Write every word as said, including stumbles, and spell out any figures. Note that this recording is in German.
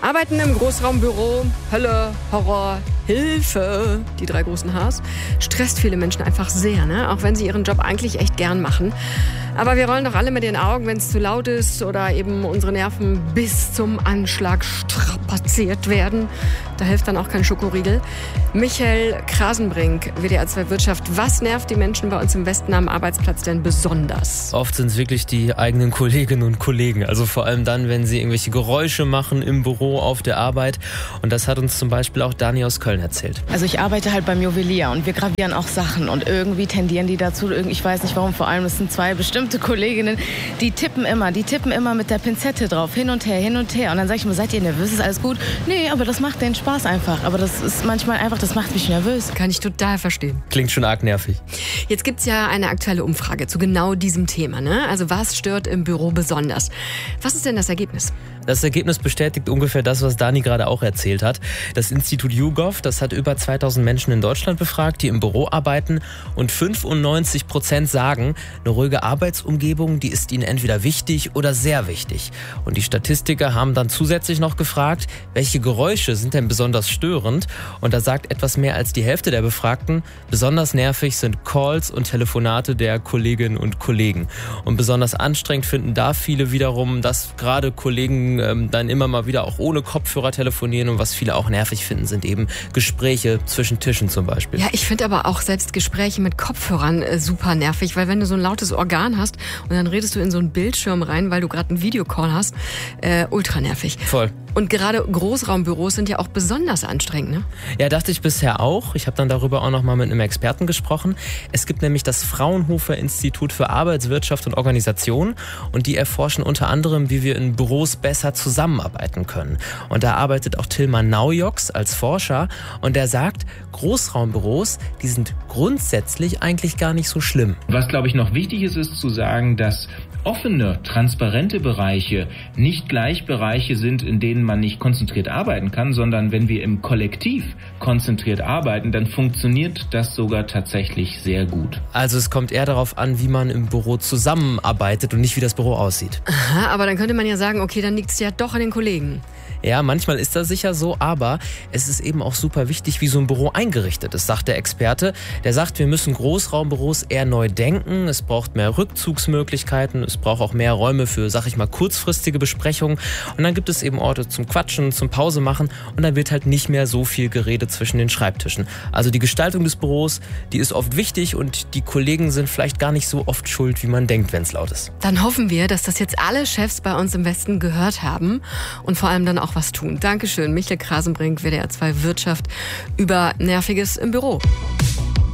Arbeiten im Großraumbüro, Hölle, Horror, Hilfe, die drei großen Hs, stresst viele Menschen einfach sehr, ne? Auch wenn sie ihren Job eigentlich echt gern machen. Aber wir rollen doch alle mit den Augen, wenn es zu laut ist oder eben unsere Nerven bis zum Anschlag strapaziert werden. Da hilft dann auch kein Schokoriegel. Michael Krasenbrink, W D R zwei Wirtschaft. Was nervt die Menschen bei uns im Westen am Arbeitsplatz denn besonders? Oft sind es wirklich die eigenen Kolleginnen und Kollegen. Also vor allem dann, wenn sie irgendwelche Geräusche machen im Büro, auf der Arbeit. Und das hat uns zum Beispiel auch Dani aus Köln erzählt. Also ich arbeite halt beim Juwelier und wir gravieren auch Sachen. Und irgendwie tendieren die dazu, ich weiß nicht warum, vor allem es sind zwei bestimmte Kolleginnen, die tippen immer, die tippen immer mit der Pinzette drauf, hin und her, hin und her. Und dann sage ich mir, seid ihr nervös, ist alles gut? Nee, aber das macht den Spaß einfach. Aber das ist manchmal einfach, das macht mich nervös. Kann ich total verstehen. Klingt schon arg nervig. Jetzt gibt's ja eine aktuelle Umfrage zu genau diesem Thema, ne? Also was stört im Büro besonders? Was ist denn das Ergebnis? Das Ergebnis bestätigt ungefähr das, was Dani gerade auch erzählt hat. Das Institut YouGov, das hat über zweitausend Menschen in Deutschland befragt, die im Büro arbeiten. Und fünfundneunzig Prozent sagen, eine ruhige Arbeitsumgebung, die ist ihnen entweder wichtig oder sehr wichtig. Und die Statistiker haben dann zusätzlich noch gefragt, welche Geräusche sind denn besonders störend? Und da sagt etwas mehr als die Hälfte der Befragten, besonders nervig sind Calls und Telefonate der Kolleginnen und Kollegen. Und besonders anstrengend finden da viele wiederum, dass gerade Kollegen dann immer mal wieder auch ohne Kopfhörer telefonieren, und was viele auch nervig finden, sind eben Gespräche zwischen Tischen zum Beispiel. Ja, ich finde aber auch selbst Gespräche mit Kopfhörern äh, super nervig, weil wenn du so ein lautes Organ hast und dann redest du in so einen Bildschirm rein, weil du gerade einen Videocall hast, äh, ultra nervig. Voll. Und gerade Großraumbüros sind ja auch besonders anstrengend, ne? Ja, dachte ich bisher auch. Ich habe dann darüber auch noch mal mit einem Experten gesprochen. Es gibt nämlich das Fraunhofer Institut für Arbeitswirtschaft und Organisation und die erforschen unter anderem, wie wir in Büros besser zusammenarbeiten können. Und da arbeitet auch Tilman Naujoks als Forscher und der sagt, Großraumbüros, die sind grundsätzlich eigentlich gar nicht so schlimm. Was, glaube ich, noch wichtig ist, ist zu sagen, dass offene, transparente Bereiche nicht gleich Bereiche sind, in denen man nicht konzentriert arbeiten kann, sondern wenn wir im Kollektiv konzentriert arbeiten, dann funktioniert das sogar tatsächlich sehr gut. Also es kommt eher darauf an, wie man im Büro zusammenarbeitet und nicht, wie das Büro aussieht. Aha, aber dann könnte man ja sagen, okay, dann liegt es ja doch an den Kollegen. Ja, manchmal ist das sicher so, aber es ist eben auch super wichtig, wie so ein Büro eingerichtet ist, sagt der Experte. Der sagt, wir müssen Großraumbüros eher neu denken. Es braucht mehr Rückzugsmöglichkeiten. Es braucht auch mehr Räume für, sag ich mal, kurzfristige Besprechungen. Und dann gibt es eben Orte zum Quatschen, zum Pause machen. Und dann wird halt nicht mehr so viel geredet zwischen den Schreibtischen. Also die Gestaltung des Büros, die ist oft wichtig und die Kollegen sind vielleicht gar nicht so oft schuld, wie man denkt, wenn es laut ist. Dann hoffen wir, dass das jetzt alle Chefs bei uns im Westen gehört haben und vor allem dann auch was tun. Dankeschön, Michael Krasenbrink, W D R zwei Wirtschaft, über Nerviges im Büro.